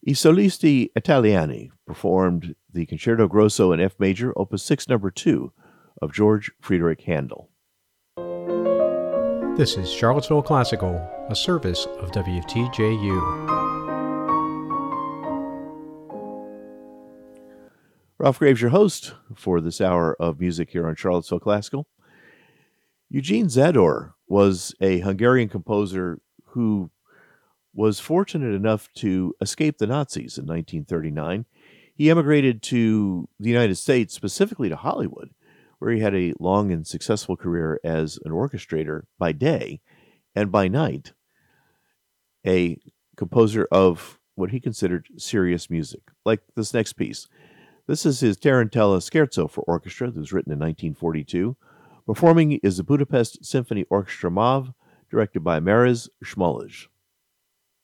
I Solisti Italiani performed the Concerto Grosso in F major, Opus 6, number 2 of George Friedrich Handel. This is Charlottesville Classical, a service of WTJU. Ralph Graves, your host for this hour of music here on Charlottesville Classical. Eugene Zador was a Hungarian composer who was fortunate enough to escape the Nazis in 1939. He emigrated to the United States, specifically to Hollywood, where he had a long and successful career as an orchestrator by day, and by night, a composer of what he considered serious music, like this next piece. This is his Tarantella Scherzo for orchestra that was written in 1942. Performing is the Budapest Symphony Orchestra MAV, directed by Maris Smolej.